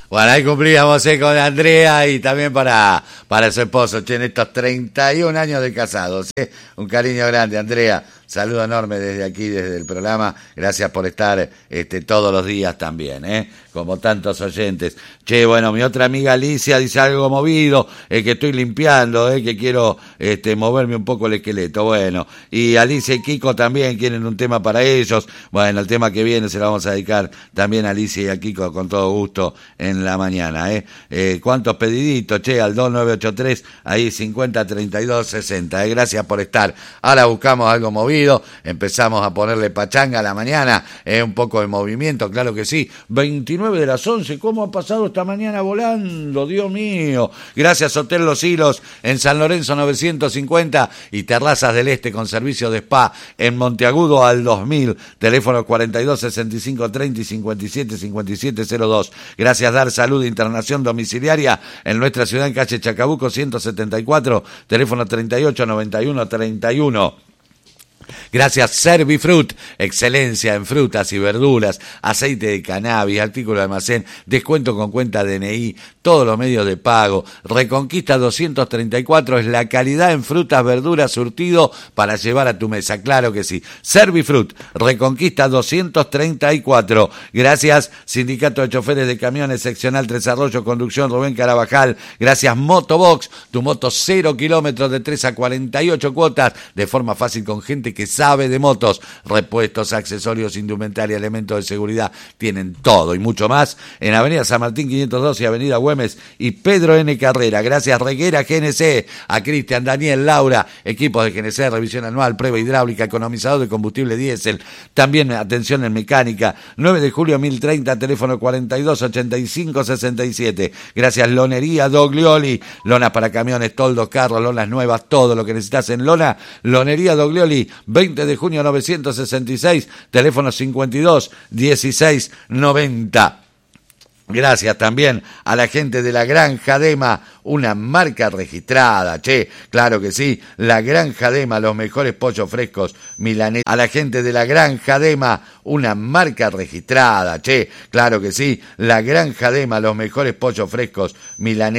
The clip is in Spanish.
Bueno, ahí cumplíamos con Andrea y también para su esposo, che, en estos 31 años de casados. Un cariño grande, Andrea. Saludo enorme desde aquí, desde el programa. Gracias por estar todos los días también, como tantos oyentes. Che, bueno, mi otra amiga Alicia dice algo movido, que estoy limpiando, que quiero moverme un poco el esqueleto. Bueno, y Alicia y Kiko también quieren un tema para ellos. Bueno, el tema que viene se lo vamos a dedicar también a Alicia y a Kiko con todo gusto en la mañana. ¿Cuántos pediditos? Che, al 2983, ahí 503260. Gracias por estar. Ahora buscamos algo movido. Empezamos a ponerle pachanga a la mañana, un poco de movimiento, claro que sí. 29 de las 11, ¿cómo ha pasado esta mañana volando? Dios mío. Gracias, Hotel Los Hilos, en San Lorenzo 950 y Terrazas del Este con servicio de spa en Monteagudo al 2000, teléfono 42 65 30 y 57 57 02. Gracias, Dar Salud Internación Domiciliaria en nuestra ciudad en calle Chacabuco 174, teléfono 38 91 31. Gracias, Servifrut, excelencia en frutas y verduras, aceite de cannabis, artículo de almacén, descuento con cuenta DNI, todos los medios de pago. Reconquista 234 es la calidad en frutas, verduras, surtido para llevar a tu mesa, claro que sí. Servifrut, Reconquista 234. Gracias, Sindicato de Choferes de Camiones, Seccional Tres Arroyos, Conducción Rubén Carabajal. Gracias, Motobox, tu moto 0 kilómetros de 3 a 48 cuotas, de forma fácil con gente que sabe de motos, repuestos, accesorios, indumentaria, elementos de seguridad, tienen todo y mucho más en Avenida San Martín 502 y Avenida Güemes y Pedro N. Carrera. Gracias, Reguera GNC, a Cristian, Daniel, Laura, equipos de GNC, revisión anual, prueba hidráulica, economizador de combustible diésel, también atención en mecánica. 9 de julio 1030, teléfono 42 85 67. Gracias, Lonería Doglioli, lonas para camiones, toldos, carros, lonas nuevas, todo lo que necesitas en lona. Lonería Doglioli, 20 de junio 966, teléfono 52 16 90. Gracias también a la gente de La Granja Dema, una marca registrada, che, claro que sí, La Granja Dema, los mejores pollos frescos milaneses. A la gente de La Granja Dema, una marca registrada, che, claro que sí, La Granja Dema, los mejores pollos frescos milaneses.